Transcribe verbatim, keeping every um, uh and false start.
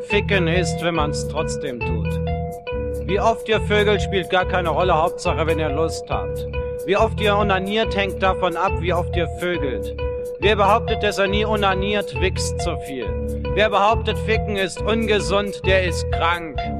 Ficken ist, wenn man's trotzdem tut. Wie oft ihr vögelt, spielt gar keine Rolle, Hauptsache, wenn ihr Lust habt. Wie oft ihr onaniert, hängt davon ab, wie oft ihr vögelt. Wer behauptet, dass er nie onaniert, wichst zu viel. Wer behauptet, Ficken ist ungesund, der ist krank.